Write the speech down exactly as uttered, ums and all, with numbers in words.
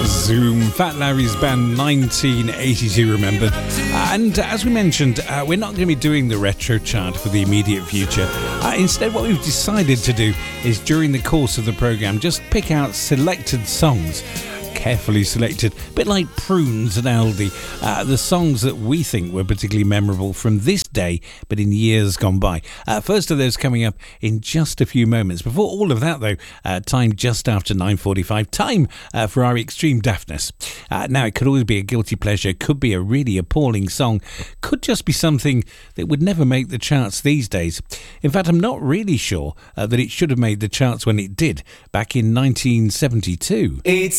Zoom, Fat Larry's band, nineteen eighty-two, remembered. And as we mentioned, uh, we're not going to be doing the retro chart for the immediate future. Uh, instead, what we've decided to do is, during the course of the programme, just pick out selected songs, carefully selected, a bit like prunes at Aldi, uh, the songs that we think were particularly memorable from this day, but in years gone by. Uh, first of those coming up in just a few moments. Before all of that, though, uh, time just after nine forty-five, time uh, for our extreme daftness. Uh, now, it could always be a guilty pleasure, could be a really appalling song, could just be something that would never make the charts these days. In fact, I'm not really sure uh, that it should have made the charts when it did, back in nineteen seventy-two. It's